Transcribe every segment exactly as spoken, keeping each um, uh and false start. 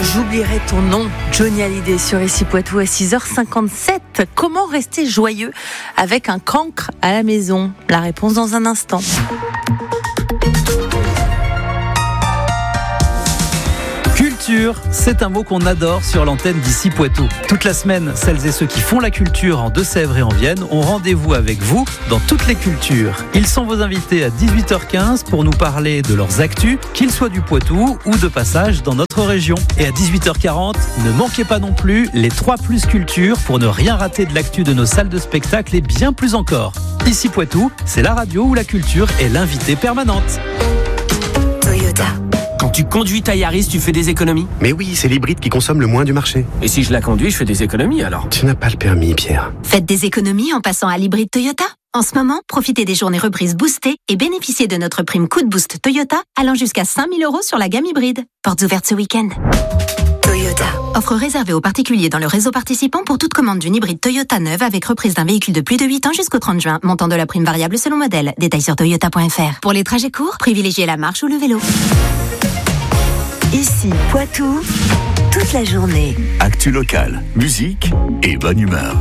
J'oublierai ton nom, Johnny Hallyday sur Ici Poitou à six heures cinquante-sept. Comment rester joyeux avec un cancre à la maison? La réponse dans un instant. Culture, c'est un mot qu'on adore sur l'antenne d'Ici Poitou. Toute la semaine, celles et ceux qui font la culture en Deux-Sèvres et en Vienne ont rendez-vous avec vous dans toutes les cultures. Ils sont vos invités à dix-huit heures quinze pour nous parler de leurs actus, qu'ils soient du Poitou ou de passage dans notre région. Et à dix-huit heures quarante, ne manquez pas non plus les trois plus culture pour ne rien rater de l'actu de nos salles de spectacle et bien plus encore. Ici Poitou, c'est la radio où la culture est l'invitée permanente. Toyota. Quand tu conduis ta Yaris, tu fais des économies? Mais oui, c'est l'hybride qui consomme le moins du marché. Et si je la conduis, je fais des économies alors? Tu n'as pas le permis, Pierre. Faites des économies en passant à l'hybride Toyota. En ce moment, profitez des journées reprises boostées et bénéficiez de notre prime coup de boost Toyota allant jusqu'à cinq mille euros sur la gamme hybride. Portes ouvertes ce week-end. Toyota. Offre réservée aux particuliers dans le réseau participant pour toute commande d'une hybride Toyota neuve avec reprise d'un véhicule de plus de huit ans jusqu'au trente juin. Montant de la prime variable selon modèle. Détails sur toyota point f r. Pour les trajets courts, privilégiez la marche ou le vélo. Ici, Poitou, toute la journée. Actu locale, musique et bonne humeur.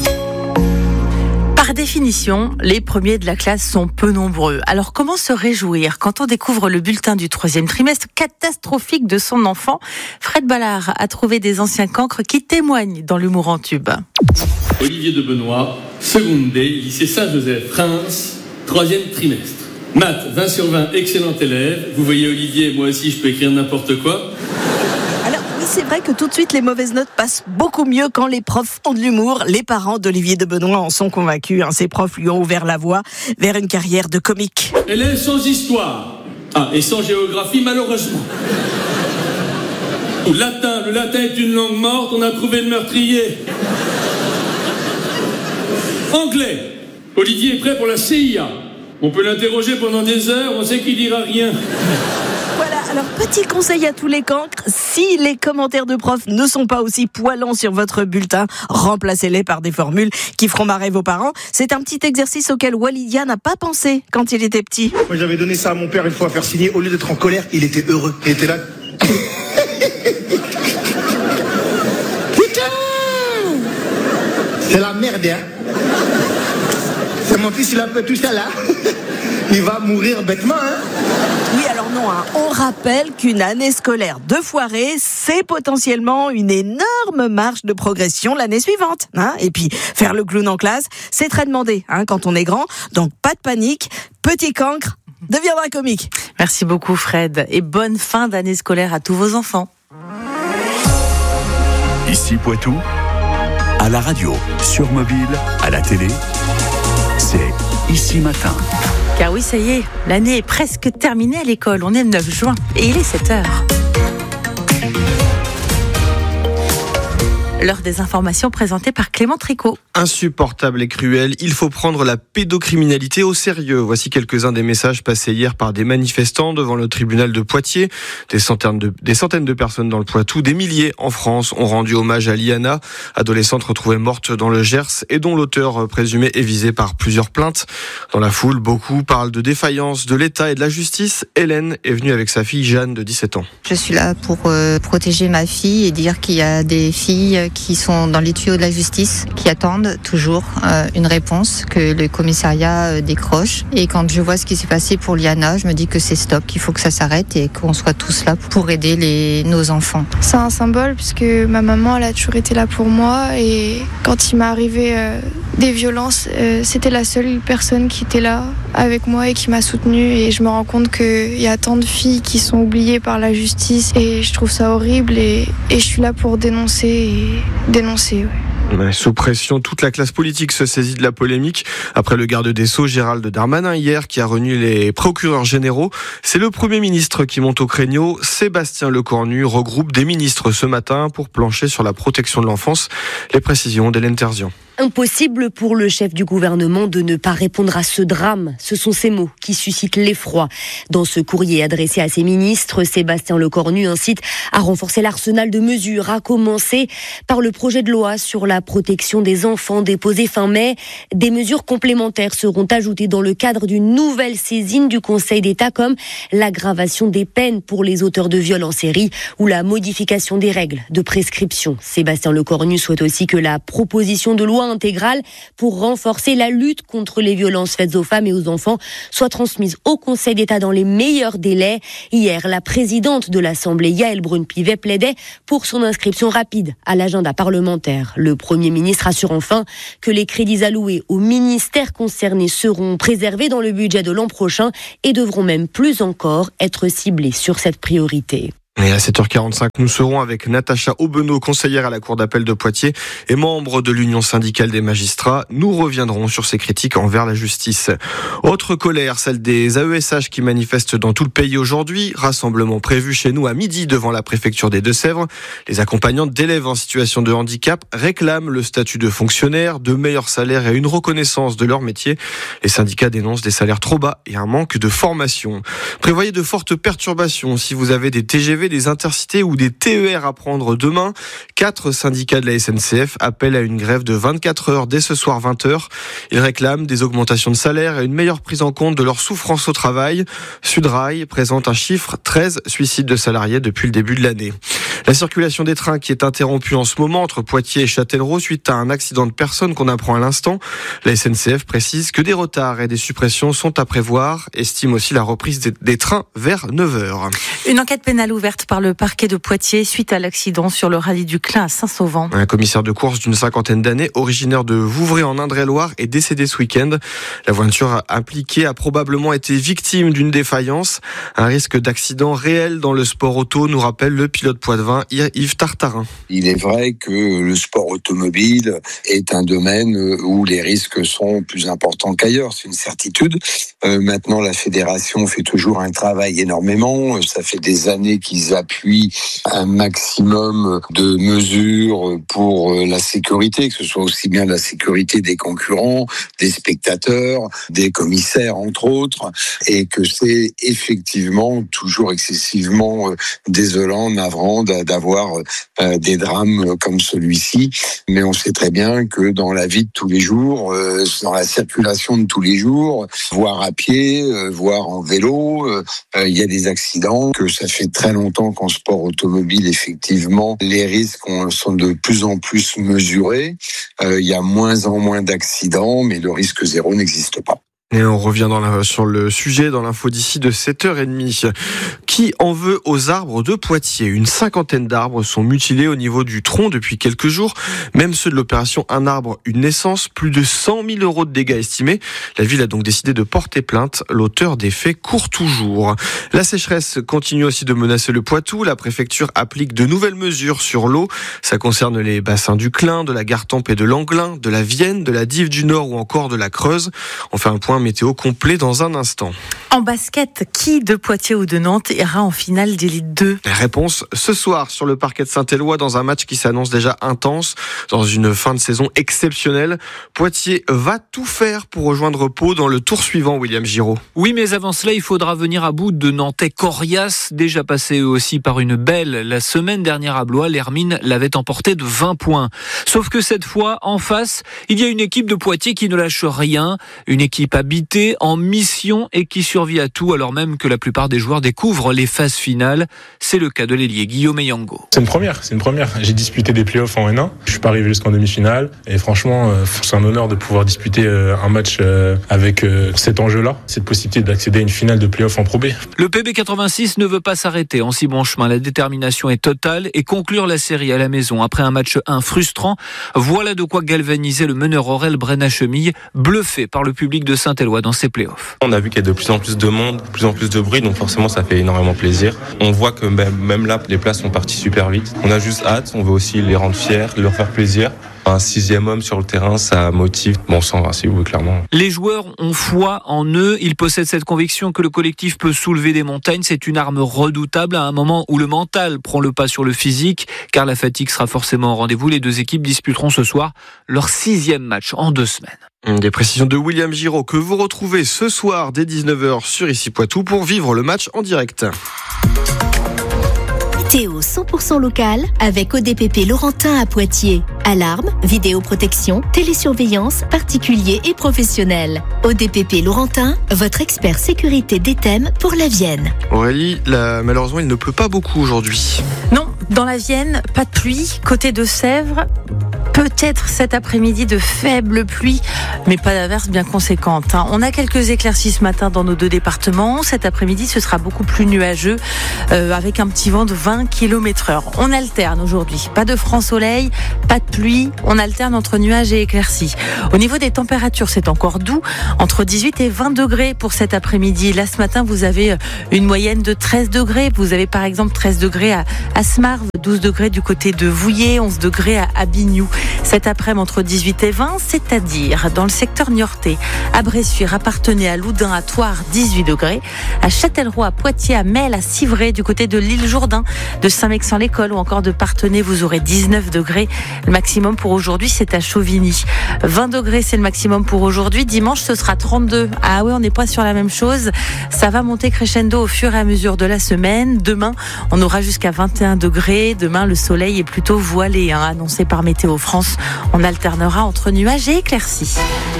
Par définition, les premiers de la classe sont peu nombreux. Alors comment se réjouir quand on découvre le bulletin du troisième trimestre catastrophique de son enfant? Fred Ballard a trouvé des anciens cancres qui témoignent dans l'humour en tube. Olivier de Benoît, seconde D, lycée Saint-Joseph-Reims, troisième trimestre. Maths, vingt sur vingt, excellent élève. Vous voyez Olivier, moi aussi je peux écrire n'importe quoi. Alors oui, c'est vrai que tout de suite les mauvaises notes passent beaucoup mieux quand les profs ont de l'humour. Les parents d'Olivier de Benoît en sont convaincus. Hein. Ces profs lui ont ouvert la voie vers une carrière de comique. Élève sans histoire. Ah, et sans géographie malheureusement. Latin, le latin est une langue morte, on a trouvé le meurtrier. Anglais, Olivier est prêt pour la C I A. On peut l'interroger pendant des heures, on sait qu'il dira rien. Voilà, alors petit conseil à tous les cancres, si les commentaires de profs ne sont pas aussi poilants sur votre bulletin, remplacez-les par des formules qui feront marrer vos parents. C'est un petit exercice auquel Walidia n'a pas pensé quand il était petit. Moi j'avais donné ça à mon père une fois à faire signer, au lieu d'être en colère, il était heureux. Il était là. Putain! C'est la merde, hein? C'est mon fils, il a fait tout ça là. Il va mourir bêtement, hein. Oui, alors non, hein. On rappelle qu'une année scolaire de foirée, c'est potentiellement une énorme marge de progression l'année suivante. Hein. Et puis, faire le clown en classe, c'est très demandé hein, quand on est grand. Donc, pas de panique, petit cancre deviendra comique. Merci beaucoup Fred et bonne fin d'année scolaire à tous vos enfants. Ici Poitou, à la radio, sur mobile, à la télé, c'est Ici Matin. Car oui, ça y est, l'année est presque terminée à l'école. On est le neuf juin et il est sept heures. L'heure des informations présentées par Clément Tricot. Insupportable et cruel, il faut prendre la pédocriminalité au sérieux. Voici quelques-uns des messages passés hier par des manifestants devant le tribunal de Poitiers. Des centaines de, des centaines de personnes dans le Poitou, des milliers en France ont rendu hommage à Liana, adolescente retrouvée morte dans le Gers et dont l'auteur présumé est visé par plusieurs plaintes. Dans la foule, beaucoup parlent de défaillance de l'État et de la justice. Hélène est venue avec sa fille Jeanne de dix-sept ans. Je suis là pour euh, protéger ma fille et dire qu'il y a des filles qui sont dans les tuyaux de la justice, qui attendent toujours euh, une réponse que le commissariat euh, décroche. Et quand je vois ce qui s'est passé pour Liana, je me dis que c'est stop, qu'il faut que ça s'arrête et qu'on soit tous là pour aider les, nos enfants. C'est un symbole puisque ma maman, elle a toujours été là pour moi et quand il m'est arrivé euh, des violences, euh, c'était la seule personne qui était là avec moi et qui m'a soutenue et je me rends compte qu'il y a tant de filles qui sont oubliées par la justice et je trouve ça horrible et, et je suis là pour dénoncer et dénoncer, ouais. Sous pression, toute la classe politique se saisit de la polémique. Après le garde des Sceaux, Gérald Darmanin, hier, qui a réuni les procureurs généraux, c'est le Premier ministre qui monte au créneau. Sébastien Lecornu regroupe des ministres ce matin pour plancher sur la protection de l'enfance. Les précisions d'Hélène Terzian. Impossible pour le chef du gouvernement de ne pas répondre à ce drame. Ce sont ces mots qui suscitent l'effroi. Dans ce courrier adressé à ses ministres, Sébastien Lecornu incite à renforcer l'arsenal de mesures, à commencer par le projet de loi sur la protection des enfants déposé fin mai. Des mesures complémentaires seront ajoutées dans le cadre d'une nouvelle saisine du Conseil d'État, comme l'aggravation des peines pour les auteurs de viols en série ou la modification des règles de prescription. Sébastien Lecornu souhaite aussi que la proposition de loi intégrale pour renforcer la lutte contre les violences faites aux femmes et aux enfants soit transmise au Conseil d'État dans les meilleurs délais. Hier, la présidente de l'Assemblée, Yaël Braun-Pivet, plaidait pour son inscription rapide à l'agenda parlementaire. Le Premier ministre assure enfin que les crédits alloués aux ministères concernés seront préservés dans le budget de l'an prochain et devront même plus encore être ciblés sur cette priorité. Et à sept heures quarante-cinq, nous serons avec Natacha Aubeneau, conseillère à la Cour d'appel de Poitiers et membre de l'Union syndicale des magistrats. Nous reviendrons sur ces critiques envers la justice. Autre colère, celle des A E S H qui manifestent dans tout le pays aujourd'hui. Rassemblement prévu chez nous à midi devant la préfecture des Deux-Sèvres. Les accompagnantes d'élèves en situation de handicap réclament le statut de fonctionnaire, de meilleurs salaires et une reconnaissance de leur métier. Les syndicats dénoncent des salaires trop bas et un manque de formation. Prévoyez de fortes perturbations si vous avez des T G V, des intercités ou des T E R à prendre demain. Quatre syndicats de la S N C F appellent à une grève de vingt-quatre heures dès ce soir vingt heures. Ils réclament des augmentations de salaire et une meilleure prise en compte de leur souffrance au travail. Sudrail présente un chiffre, treize suicides de salariés depuis le début de l'année. La circulation des trains qui est interrompue en ce moment entre Poitiers et Châtellerault suite à un accident de personne qu'on apprend à l'instant. La S N C F précise que des retards et des suppressions sont à prévoir, estime aussi la reprise des, des trains vers neuf heures. Une enquête pénale ouverte par le parquet de Poitiers suite à l'accident sur le rallye du Clin à Saint-Sauvent. Un commissaire de course d'une cinquantaine d'années, originaire de Vouvray en Indre-et-Loire, est décédé ce week-end. La voiture impliquée a probablement été victime d'une défaillance. Un risque d'accident réel dans le sport auto, nous rappelle le pilote poitevin Yves Tartarin. Il est vrai que le sport automobile est un domaine où les risques sont plus importants qu'ailleurs, c'est une certitude. Euh, maintenant, la fédération fait toujours un travail énormément. Ça fait des années qu'ils appuient un maximum de mesures pour la sécurité, que ce soit aussi bien la sécurité des concurrents, des spectateurs, des commissaires, entre autres, et que c'est effectivement toujours excessivement désolant, navrant d'avoir des drames comme celui-ci. Mais on sait très bien que dans la vie de tous les jours, dans la circulation de tous les jours, voire à pied, voire en vélo, il y a des accidents, que ça fait très longtemps qu'en sport automobile, effectivement, les risques sont de plus en plus mesurés. Il y a moins en moins d'accidents, mais le risque zéro n'existe pas. Et on revient dans la, sur le sujet dans l'info d'ici de sept heures trente. Qui en veut aux arbres de Poitiers ? Une cinquantaine d'arbres sont mutilés au niveau du tronc depuis quelques jours. Même ceux de l'opération Un arbre, une naissance, plus de cent mille euros de dégâts estimés. La ville a donc décidé de porter plainte. L'auteur des faits court toujours. La sécheresse continue aussi de menacer le Poitou. La préfecture applique de nouvelles mesures sur l'eau. Ça concerne les bassins du Clin, de la Gartempe et de l'Anglin, de la Vienne, de la Dive du Nord ou encore de la Creuse. On fait un point météo complet dans un instant. En basket, qui de Poitiers ou de Nantes ira en finale d'élite deux ? La réponse ce soir sur le parquet de Saint-Éloi dans un match qui s'annonce déjà intense dans une fin de saison exceptionnelle. Poitiers va tout faire pour rejoindre Pau dans le tour suivant, William Giraud. Oui, mais avant cela, il faudra venir à bout de Nantais coriaces, déjà passés eux aussi par une belle. La semaine dernière à Blois, l'Hermine l'avait emporté de vingt points. Sauf que cette fois, en face, il y a une équipe de Poitiers qui ne lâche rien, une équipe habitée, en mission et qui survit à tout alors même que la plupart des joueurs découvrent les phases finales. C'est le cas de l'ailier Guillaume Eyango. C'est une première, c'est une première. J'ai disputé des playoffs en N un. Je suis pas arrivé jusqu'en demi-finale et franchement, c'est un honneur de pouvoir disputer un match avec cet enjeu-là, cette possibilité d'accéder à une finale de playoffs en Pro B. Le P B quatre-vingt-six ne veut pas s'arrêter en si bon chemin. La détermination est totale et conclure la série à la maison après un match un frustrant. Voilà de quoi galvaniser le meneur Aurel Brenna-Chemille, bluffé par le public de Saint-Éloi dans ses playoffs. On a vu qu'il y a de plus en plus de monde, de plus en plus de bruit, donc forcément ça fait énormément plaisir. On voit que même là, les places sont parties super vite. On a juste hâte, on veut aussi les rendre fiers, leur faire plaisir. Un sixième homme sur le terrain, ça motive. Bon sang, assez oui, clairement. Les joueurs ont foi en eux. Ils possèdent cette conviction que le collectif peut soulever des montagnes. C'est une arme redoutable à un moment où le mental prend le pas sur le physique, car la fatigue sera forcément au rendez-vous. Les deux équipes disputeront ce soir leur sixième match en deux semaines. Des précisions de William Giraud que vous retrouvez ce soir dès dix-neuf heures sur Ici Poitou pour vivre le match en direct. Météo cent pour cent local avec O D P P Laurentin à Poitiers. Alarme, vidéoprotection, télésurveillance, particuliers et professionnels. O D P P Laurentin, votre expert sécurité des thèmes pour la Vienne. Aurélie, là, malheureusement, il ne pleut pas beaucoup aujourd'hui. Non, dans la Vienne, pas de pluie. Côté de Sèvres, peut-être cet après-midi de faibles pluies, mais pas d'averses bien conséquentes. On a quelques éclaircies ce matin dans nos deux départements. Cet après-midi, ce sera beaucoup plus nuageux, euh, avec un petit vent de vingt kilomètres heure. On alterne aujourd'hui. Pas de franc soleil, pas de pluie. On alterne entre nuages et éclaircies. Au niveau des températures, c'est encore doux. Entre dix-huit et vingt degrés pour cet après-midi. Là, ce matin, vous avez une moyenne de treize degrés. Vous avez par exemple treize degrés à, à Smarve, douze degrés du côté de Vouillé, onze degrés à Abignou. Cet après-midi, entre dix-huit et vingt, c'est-à-dire dans le secteur niortais, à Bressuire, à Parthenay, à Loudun, à Thouars, dix-huit degrés, à Châtellerault, à Poitiers, à Melle, à Civray, du côté de l'île Jourdain, de Saint-Mexan-l'École ou encore de Parthenay, vous aurez dix-neuf degrés. Le maximum pour aujourd'hui, c'est à Chauvigny. vingt degrés, c'est le maximum pour aujourd'hui. Dimanche, ce sera trente-deux. Ah oui, on n'est pas sur la même chose. Ça va monter crescendo au fur et à mesure de la semaine. Demain, on aura jusqu'à vingt et un degrés. Demain, le soleil est plutôt voilé, hein, annoncé par Météo France. On alternera entre nuages et éclaircies.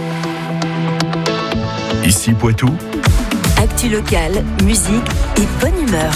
Ici Poitou. Actu locale, musique et bonne humeur.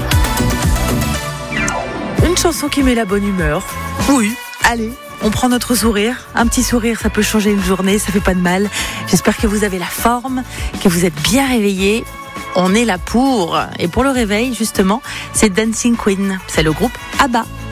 Une chanson qui met la bonne humeur. Oui, allez, on prend notre sourire. Un petit sourire, ça peut changer une journée, ça fait pas de mal. J'espère que vous avez la forme, que vous êtes bien réveillés. On est là pour. Et pour le réveil, justement, c'est Dancing Queen. C'est le groupe ABBA.